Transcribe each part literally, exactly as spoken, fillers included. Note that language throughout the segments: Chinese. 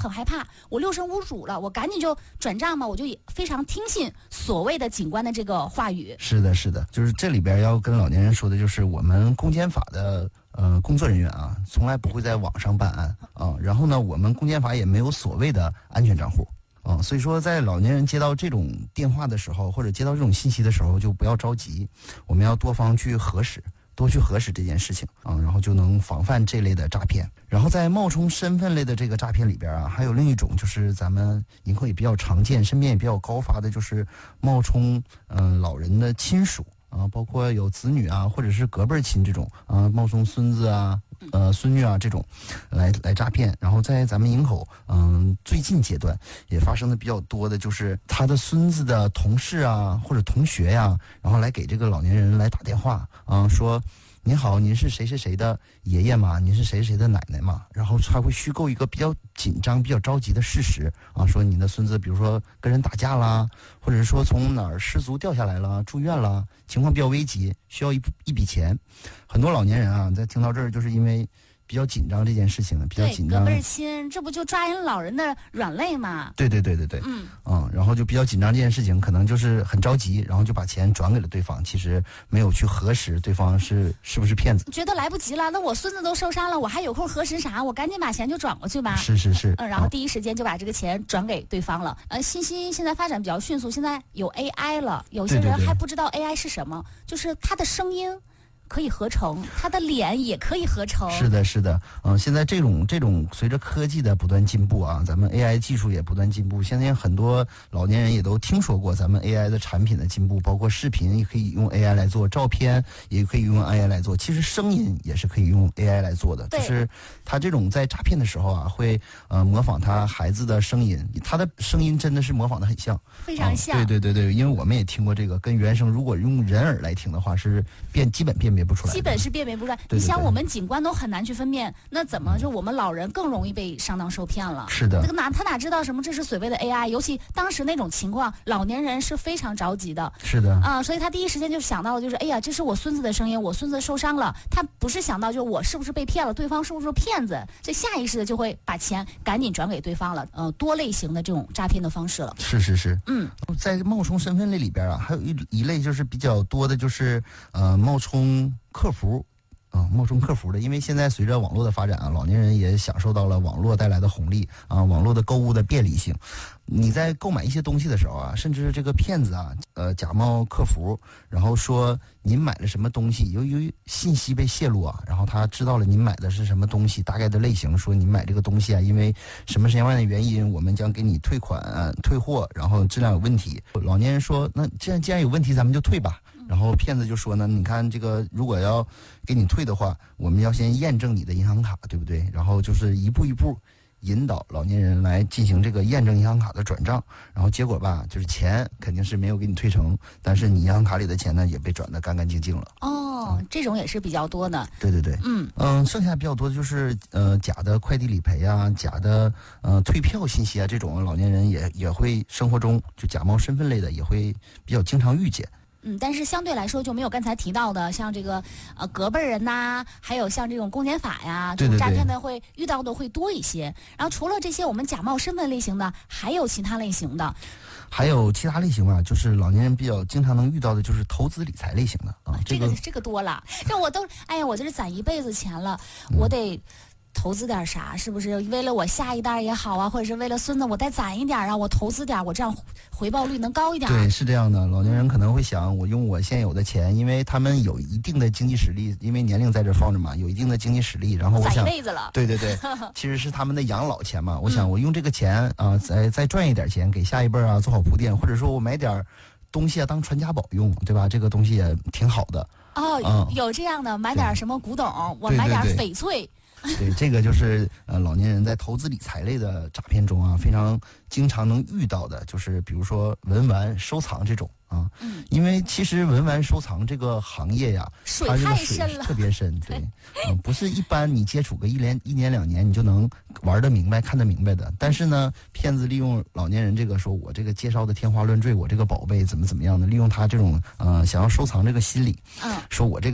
很害怕，我六神无主了，我赶紧就转账嘛，我就非常听信所谓的警官的这个话语。 是的，是的，就是这里边要跟老年人说的，就是我们公检法的呃工作人员啊，从来不会在网上办案啊。然后呢，我们公检法也没有所谓的安全账户。啊、嗯，所以说，在老年人接到这种电话的时候，或者接到这种信息的时候，就不要着急，我们要多方去核实，多去核实这件事情啊、嗯，然后就能防范这类的诈骗。然后在冒充身份类的这个诈骗里边啊，还有另一种就是咱们以后也比较常见，身边也比较高发的，就是冒充嗯、呃、老人的亲属啊，包括有子女啊，或者是隔辈亲这种啊，冒充孙子啊。呃，孙女啊，这种来来诈骗，然后在咱们营口，嗯，最近阶段也发生的比较多的，就是他的孙子的同事啊，或者同学呀、啊，然后来给这个老年人来打电话啊，说您好，您是谁谁谁的爷爷吗？您是谁谁的奶奶吗？然后他会虚构一个比较紧张、比较着急的事实啊，说你的孙子，比如说跟人打架啦，或者是说从哪儿失足掉下来了，住院了，情况比较危急，需要一一笔钱。很多老年人啊，在听到这儿，就是因为比较紧张这件事情，比较紧张。 隔辈亲，这不就抓人老人的软肋吗？ 对对对对对，嗯嗯，然后就比较紧张这件事情，可能就是很着急，然后就把钱转给了对方，其实没有去核实对方是是不是骗子。 觉得来不及了，那我孙子都受伤了，我还有空核实啥？我赶紧把钱就转过去吧。 是是是， 嗯，然后第一时间就把这个钱转给对方了。呃，信息现在发展比较迅速，现在有 A I 了，有些人还不知道 A I 是什么，对对对，就是它的声音可以合成，他的脸也可以合成。 是的，是的，嗯、呃，现在这种这种随着科技的不断进步啊，咱们 A I 技术也不断进步。现在很多老年人也都听说过咱们 A I 的产品的进步，包括视频也可以用 A I 来做，照片也可以用 A I 来做，其实声音也是可以用 A I 来做的。就是他这种在诈骗的时候啊，会呃模仿他孩子的声音，他的声音真的是模仿的很像， 非常像。 啊、对对对对，因为我们也听过这个，跟原声如果用人耳来听的话，是辨基本辨别不出来， 基本是辨别不出来。 对对对， 你想我们警官都很难去分辨，那怎么就我们老人更容易被上当受骗了？ 是的， 这个哪他哪知道什么这是所谓的 A I？ 尤其当时那种情况，老年人是非常着急的。 是的啊、呃，所以他第一时间就想到了，就是哎呀，这是我孙子的声音，我孙子受伤了。他不是想到就我是不是被骗了，对方是不是骗子，这下意识的就会把钱赶紧转给对方了。呃，多类型的这种诈骗的方式了。 是是是， 嗯， 在冒充身份类里边啊，还有一一类就是比较多的，就是呃冒充客服。啊、嗯，冒充客服的，因为现在随着网络的发展啊，老年人也享受到了网络带来的红利啊，网络的购物的便利性。你在购买一些东西的时候啊，甚至这个骗子啊，呃，假冒客服，然后说您买了什么东西，由于信息被泄露啊，然后他知道了您买的是什么东西，大概的类型，说您买这个东西啊，因为什么什么样的原因，我们将给你退款、呃、退货，然后质量有问题。老年人说，那既然既然有问题，咱们就退吧。然后骗子就说呢，你看这个，如果要给你退的话，我们要先验证你的银行卡，对不对？然后就是一步一步引导老年人来进行这个验证银行卡的转账，然后结果吧，就是钱肯定是没有给你退成，但是你银行卡里的钱呢也被转得干干净净了。 哦，嗯、这种也是比较多的。 对对对，嗯嗯，剩下比较多的就是呃假的快递理赔啊，假的呃退票信息啊，这种老年人也也会生活中就假冒身份类的也会比较经常遇见。 嗯，但是相对来说就没有刚才提到的，像这个呃隔辈人呐，还有像这种公检法呀，这种诈骗的会遇到的会多一些。然后除了这些我们假冒身份类型的，还有其他类型的。 还有其他类型吧，就是老年人比较经常能遇到的，就是投资理财类型的啊。 这个这个多了，这我都哎呀，我这是攒一辈子钱了，嗯、我得。投资点啥？是不是为了我下一代也好啊，或者是为了孙子，我再攒一点啊，我投资点，我这样回报率能高一点。 对，是这样的。老年人可能会想，我用我现有的钱，因为他们有一定的经济实力，因为年龄在这放着嘛，有一定的经济实力，然后我想攒一辈子了。 对对对，其实是他们的养老钱嘛。我想我用这个钱啊，再再赚一点钱，给下一辈啊做好铺垫，或者说我买点东西啊当传家宝用，对吧？这个东西也挺好的。 哦，嗯、有这样的，买点什么古董，我买点翡翠。 对，这个就是呃老年人在投资理财类的诈骗中啊，非常经常能遇到的，就是比如说文玩收藏这种啊，嗯，因为其实文玩收藏这个行业呀， 水它这个太水深了， 特别深，对，嗯、呃，不是一般你接触个一年一年两年你就能玩得明白、看得明白的。但是呢，骗子利用老年人这个说我这个介绍的天花乱坠，我这个宝贝怎么怎么样的，利用他这种呃想要收藏这个心理，嗯，说我这个。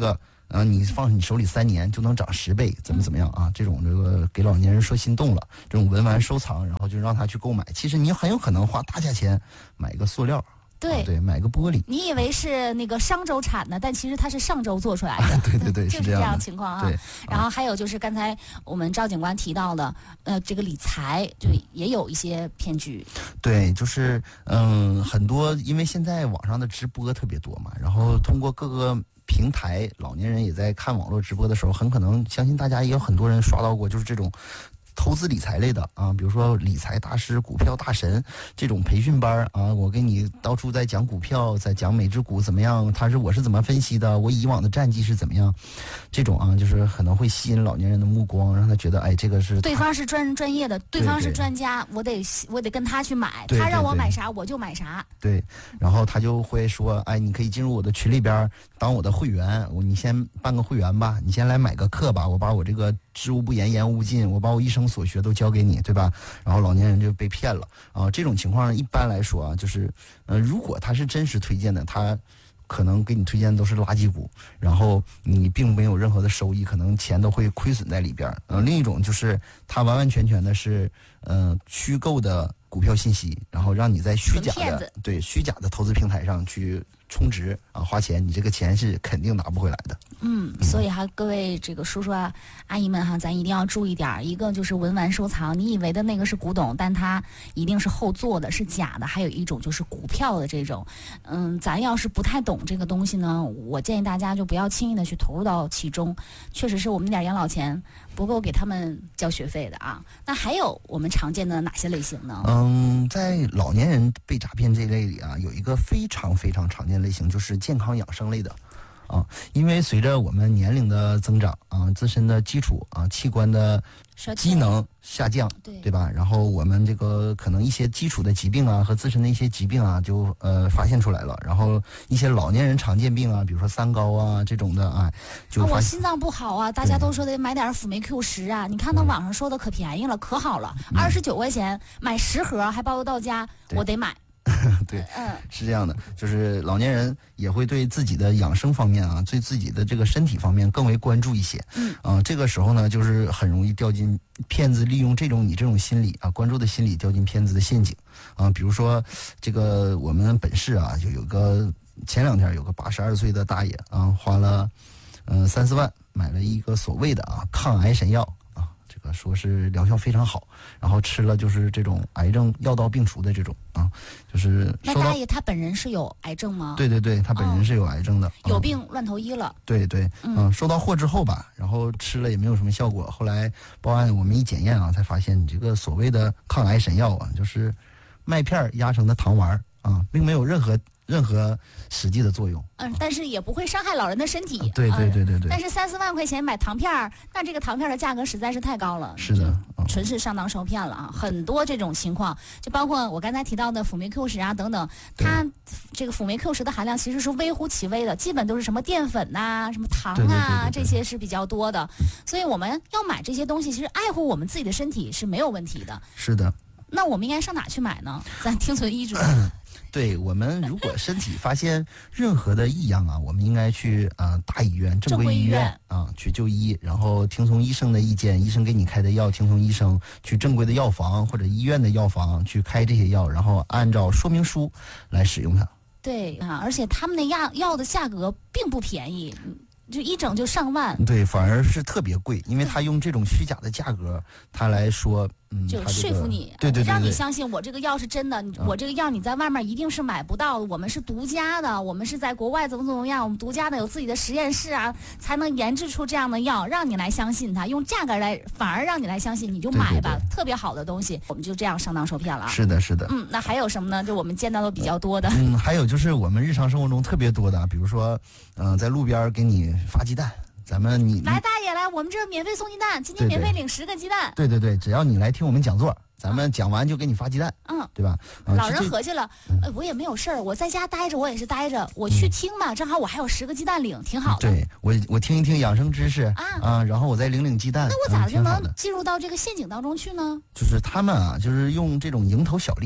然后你放你手里三年就能长十倍，怎么怎么样啊？这种这个给老年人说心动了，这种文玩收藏，然后就让他去购买。其实你很有可能花大价钱买一个塑料。 对、 啊、对，买个玻璃， 你以为是那个商周产的，但其实它是上周做出来的。 啊、对对对， 就是这样情况啊。 对， 然后还有就是刚才我们赵警官提到的，呃，这个理财就也有一些骗局。 对，就是嗯，很多因为现在网上的直播特别多嘛，然后通过各个平台，老年人也在看网络直播的时候，很可能相信大家也有很多人刷到过，就是这种投资理财类的啊，比如说理财大师、股票大神这种培训班啊，我给你到处在讲股票，在讲每只股怎么样，它是我是怎么分析的，我以往的战绩是怎么样，这种啊，就是可能会吸引老年人的目光，让他觉得哎，这个是对方是专专业的，对方是专家，我得我得跟他去买， 对对对， 他让我买啥我就买啥。 对，然后他就会说，哎，你可以进入我的群里边当我的会员，我你先办个会员吧，你先来买个课吧，我把我这个知无不言，言无不尽，我把我一生所学都教给你，对吧？然后老年人就被骗了啊。这种情况一般来说啊，就是呃，如果他是真实推荐的，他可能给你推荐的都是垃圾股，然后你并没有任何的收益，可能钱都会亏损在里边。呃，另一种就是他完完全全的是呃虚构的股票信息，然后让你在虚假的对虚假的投资平台上去充值啊，花钱，你这个钱是肯定拿不回来的。 嗯，所以哈，各位这个叔叔啊、阿姨们哈，咱一定要注意点，一个就是文玩收藏，你以为的那个是古董，但它一定是后做的，是假的。还有一种就是股票的这种，嗯，咱要是不太懂这个东西呢，我建议大家就不要轻易的去投入到其中。确实是我们那点养老钱不够给他们交学费的啊。那还有我们常见的哪些类型呢？ 嗯，在老年人被诈骗这一类里啊，有一个非常非常常见类型，就是健康养生类的。啊，因为随着我们年龄的增长啊，自身的基础啊器官的机能下降， 对对吧？然后我们这个可能一些基础的疾病啊和自身的一些疾病啊就呃发现出来了，然后一些老年人常见病啊，比如说三高啊这种的啊，就啊我心脏不好啊，大家都说得买点辅酶 Q 十啊，你看那网上说的可便宜了，可好了，二十九块钱买十盒还包邮到家，我得买。 对，嗯，是这样的，就是老年人也会对自己的养生方面啊，对自己的这个身体方面更为关注一些。 嗯， 啊，这个时候呢，就是很容易掉进骗子利用这种你这种心理啊，关注的心理掉进骗子的陷阱。啊，比如说这个我们本市啊，就有个前两天有个八十二岁的大爷啊，花了嗯三四万买了一个所谓的啊抗癌神药。说是疗效非常好，然后吃了就是这种癌症药到病除的这种啊，就是那大爷他本人是有癌症吗？ 对对对，他本人是有癌症的，哦嗯、有病乱投医了。 对对，嗯、呃，收到货之后吧，然后吃了也没有什么效果，后来报案我们一检验啊，才发现你这个所谓的抗癌神药啊，就是麦片压成的糖丸啊，并没有任何。任何实际的作用， 嗯，但是也不会伤害老人的身体。 对对对对对。 但是三四万块钱买糖片儿，那这个糖片的价格实在是太高了。 是的， 纯是上当受骗了啊！很多这种情况，就包括我刚才提到的辅酶 Q 十啊等等，它这个辅酶 Q 十的含量其实是微乎其微的，基本都是什么淀粉呐、啊、什么糖啊， 对对对对对这些是比较多的。所以我们要买这些东西，其实爱护我们自己的身体是没有问题的。 是的。 那我们应该上哪去买呢？咱听从医嘱。 对，我们如果身体发现任何的异样啊，我们应该去啊、呃、大医院、正规医院啊去就医，然后听从医生的意见，医生给你开的药，听从医生去正规的药房或者医院的药房去开这些药，然后按照说明书来使用它。 对啊，而且他们那药药的价格并不便宜。就一整就上万， 对，反而是特别贵，因为他用这种虚假的价格，他来说，嗯， 就说服你， 对对对， 让你相信我这个药是真的， 嗯、 我这个药你在外面一定是买不到的，我们是独家的，我们是在国外怎么怎么样，我们独家的有自己的实验室啊，才能研制出这样的药，让你来相信它，用价格来反而让你来相信，你就买吧， 对对对特别好的东西，我们就这样上当受骗了。 是的，是的。 嗯，那还有什么呢？就我们见到的比较多的。 嗯，还有就是我们日常生活中特别多的，比如说，嗯、呃，在路边给你发鸡蛋。咱们你来大爷来，我们这免费送鸡蛋，今天免费领十个鸡蛋。 对对对，只要你来听我们讲座，咱们讲完就给你发鸡蛋， 嗯， 对吧？ 呃、老人合计了，哎，我也没有事儿，我在家待着，我也是待着，我去听嘛，嗯、正好我还有十个鸡蛋领，挺好的。 对我，我听一听养生知识啊啊，然后我再领领鸡蛋。 那我咋就能进入到这个陷阱当中去呢？ 就是他们啊，就是用这种蝇头小利啊，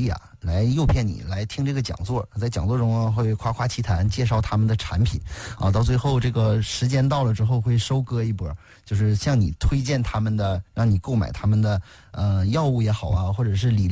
来诱骗你来听这个讲座，在讲座中会夸夸其谈，介绍他们的产品啊，到最后这个时间到了之后会收割一波，就是向你推荐他们的，让你购买他们的呃药物也好啊，或者是理